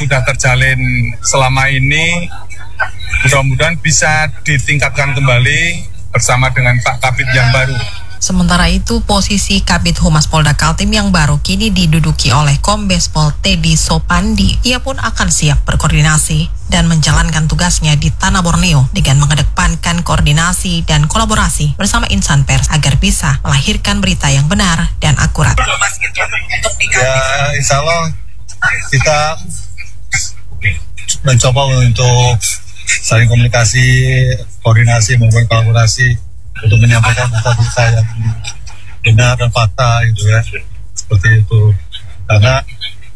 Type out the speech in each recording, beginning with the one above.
sudah terjalin selama ini mudah-mudahan bisa ditingkatkan kembali bersama dengan Pak Kabid yang baru. Sementara itu, posisi Kabid Humas Polda Kaltim yang baru kini diduduki oleh Kombes Pol Teddy Sopandi. Ia pun akan siap berkoordinasi dan menjalankan tugasnya di Tanah Borneo dengan mengedepankan koordinasi dan kolaborasi bersama insan pers agar bisa melahirkan berita yang benar dan akurat. Ya, insya Allah kita mencoba untuk saling komunikasi, koordinasi maupun kolaborasi untuk menyampaikan berita-berita yang benar dan fakta gitu ya, seperti itu. Karena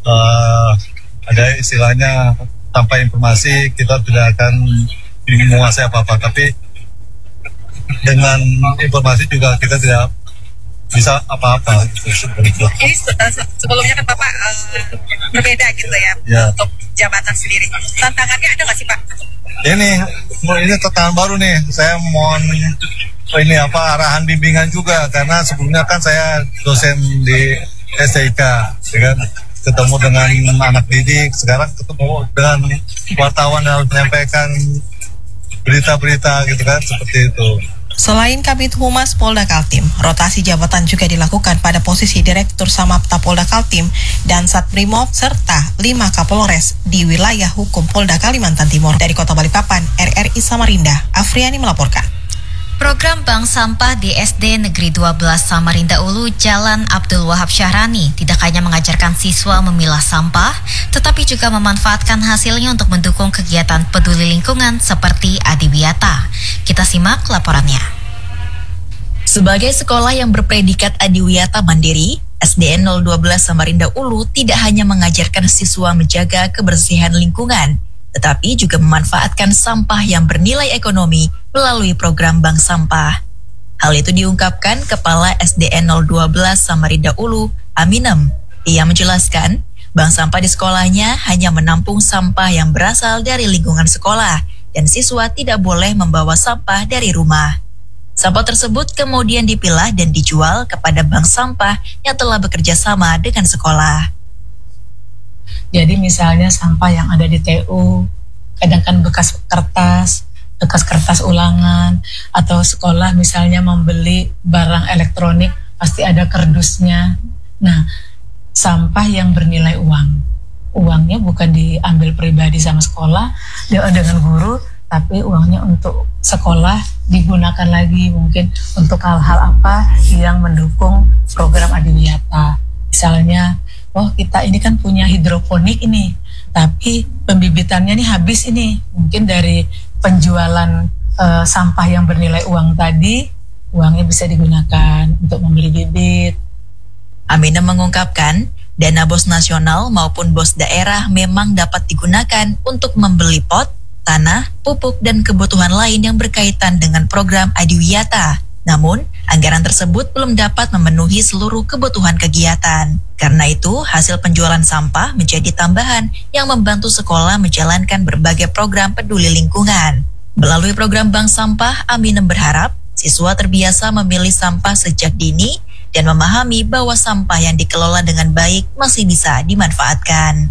ada istilahnya tanpa informasi kita tidak akan menguasai apa-apa, tapi dengan informasi juga kita tidak bisa apa-apa. Ini sebelumnya kan Bapak berbeda gitu ya, untuk jabatan sendiri. Tantangannya ada nggak sih Pak? Ini tantangan baru nih. Saya mohon arahan bimbingan juga, karena sebelumnya kan saya dosen di STIK, ya kan, ketemu dengan anak didik, sekarang ketemu dengan wartawan yang harus menyampaikan berita-berita gitu kan, seperti itu. Selain Kabid Humas Polda Kaltim, rotasi jabatan juga dilakukan pada posisi Direktur Samapta Polda Kaltim dan Satbrimob serta 5 Kapolres di wilayah hukum Polda Kalimantan Timur. Dari Kota Balikpapan, RRI Samarinda, Afriani melaporkan. Program Bank Sampah di SD Negeri 12 Samarinda Ulu Jalan Abdul Wahab Syahrani tidak hanya mengajarkan siswa memilah sampah, tetapi juga memanfaatkan hasilnya untuk mendukung kegiatan peduli lingkungan seperti Adiwiyata. Kita simak laporannya. Sebagai sekolah yang berpredikat Adiwiyata Mandiri, SDN 012 Samarinda Ulu tidak hanya mengajarkan siswa menjaga kebersihan lingkungan, tetapi juga memanfaatkan sampah yang bernilai ekonomi melalui program Bank Sampah. Hal itu diungkapkan Kepala SDN 012 Samarinda Ulu, Aminem. Ia menjelaskan, bank sampah di sekolahnya hanya menampung sampah yang berasal dari lingkungan sekolah dan siswa tidak boleh membawa sampah dari rumah. Sampah tersebut kemudian dipilah dan dijual kepada bank sampah yang telah bekerja sama dengan sekolah. Jadi misalnya sampah yang ada di TU, kadang kan bekas kertas ulangan, atau sekolah misalnya membeli barang elektronik, pasti ada kardusnya. Nah, sampah yang bernilai uangnya bukan diambil pribadi sama sekolah, dengan guru, tapi uangnya untuk sekolah digunakan lagi mungkin untuk hal-hal apa yang mendukung program Adiwiyata. Misalnya, kita ini kan punya hidroponik ini, tapi pembibitannya nih habis ini. Mungkin dari penjualan sampah yang bernilai uang tadi, uangnya bisa digunakan untuk membeli bibit. Aminem mengungkapkan, dana BOS nasional maupun BOS daerah memang dapat digunakan untuk membeli pot, tanah, pupuk, dan kebutuhan lain yang berkaitan dengan program Adiwiyata. Namun, anggaran tersebut belum dapat memenuhi seluruh kebutuhan kegiatan. Karena itu, hasil penjualan sampah menjadi tambahan yang membantu sekolah menjalankan berbagai program peduli lingkungan. Melalui program Bank Sampah, Aminem berharap siswa terbiasa memilih sampah sejak dini dan memahami bahwa sampah yang dikelola dengan baik masih bisa dimanfaatkan.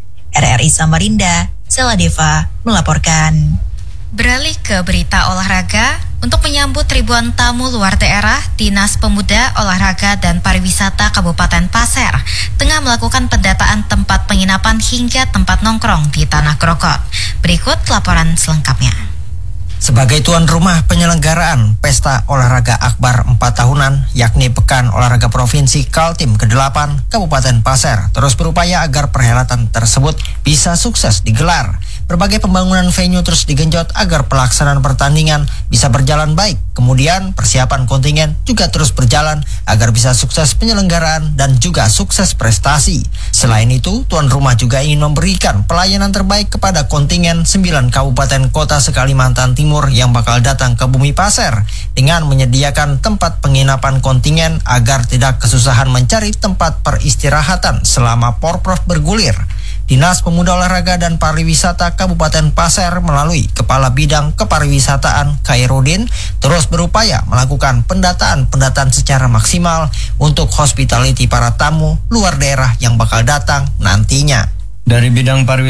RRI Samarinda, Sela Deva melaporkan. Beralih ke berita olahraga, untuk menyambut ribuan tamu luar daerah, Dinas Pemuda, Olahraga, dan Pariwisata Kabupaten Pasir tengah melakukan pendataan tempat penginapan hingga tempat nongkrong di Tanah Krokot. Berikut laporan selengkapnya. Sebagai tuan rumah penyelenggaraan Pesta Olahraga Akbar 4 tahunan, yakni Pekan Olahraga Provinsi Kaltim ke-8 Kabupaten Pasir, terus berupaya agar perhelatan tersebut bisa sukses digelar. Berbagai pembangunan venue terus digenjot agar pelaksanaan pertandingan bisa berjalan baik. Kemudian persiapan kontingen juga terus berjalan agar bisa sukses penyelenggaraan dan juga sukses prestasi. Selain itu, tuan rumah juga ingin memberikan pelayanan terbaik kepada kontingen 9 kabupaten kota se-Kalimantan Timur yang bakal datang ke Bumi Pasir dengan menyediakan tempat penginapan kontingen agar tidak kesusahan mencari tempat peristirahatan selama Porprov bergulir. Dinas Pemuda Olahraga dan Pariwisata Kabupaten Pasir melalui Kepala Bidang Kepariwisataan Khairuddin terus berupaya melakukan pendataan secara maksimal untuk hospitality para tamu luar daerah yang bakal datang nantinya. Dari bidang pariwisata